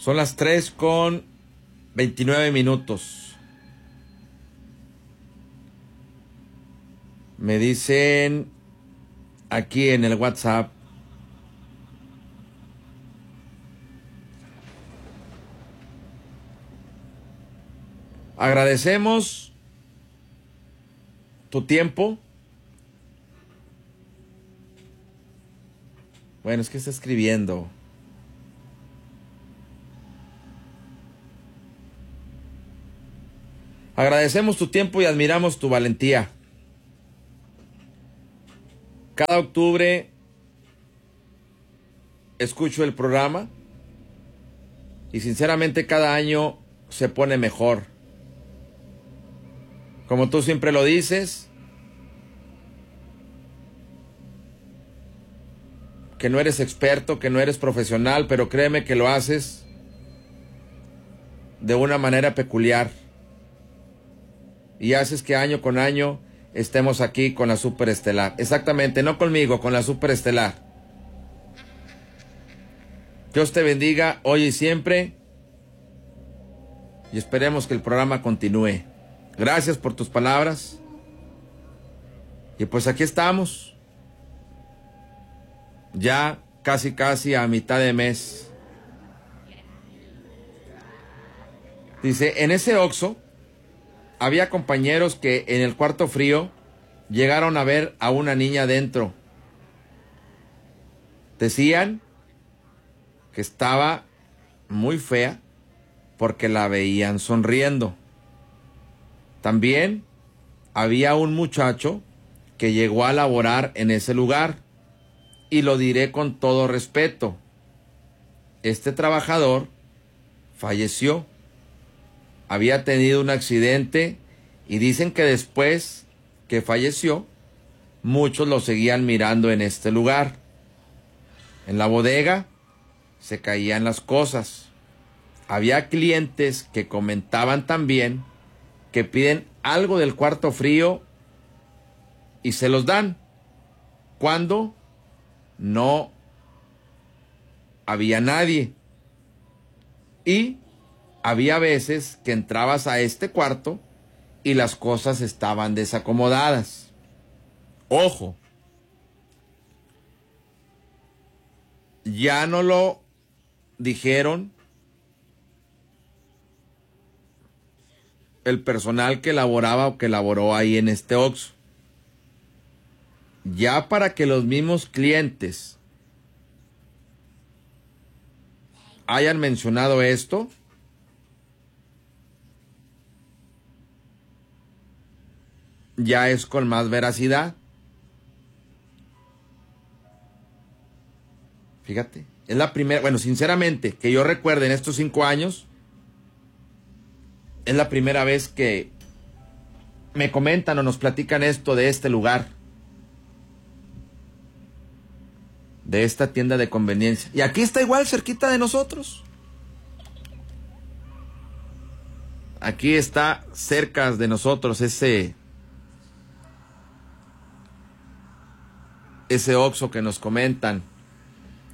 Son las 3:29. Me dicen aquí en el WhatsApp. Agradecemos tu tiempo. Bueno, es que está escribiendo. Agradecemos tu tiempo y admiramos tu valentía. Cada octubre escucho el programa y sinceramente cada año se pone mejor. Como tú siempre lo dices, que no eres experto, que no eres profesional, pero créeme que lo haces de una manera peculiar. Y haces que año con año estemos aquí con la Superestelar. Exactamente, no conmigo, con la Superestelar. Dios te bendiga hoy y siempre. Y esperemos que el programa continúe. Gracias por tus palabras. Y pues aquí estamos. Ya casi a mitad de mes. Dice, en ese Oxxo había compañeros que en el cuarto frío llegaron a ver a una niña dentro. Decían que estaba muy fea porque la veían sonriendo. También había un muchacho que llegó a laborar en ese lugar, y lo diré con todo respeto. Este trabajador falleció. Había tenido un accidente y dicen que después que falleció, muchos lo seguían mirando en este lugar. En la bodega se caían las cosas. Había clientes que comentaban también que piden algo del cuarto frío y se los dan cuando no había nadie. Y había veces que entrabas a este cuarto y las cosas estaban desacomodadas. Ojo, ya no lo dijeron el personal que laboraba o que laboró ahí en este Oxxo. Ya para que los mismos clientes hayan mencionado esto, ya es con más veracidad. Fíjate, es la primera, bueno, sinceramente, que yo recuerde en estos 5 años, es la primera vez que me comentan o nos platican esto de este lugar, de esta tienda de conveniencia. Y aquí está igual, cerquita de nosotros. Aquí está cerca de nosotros ese Oxxo que nos comentan.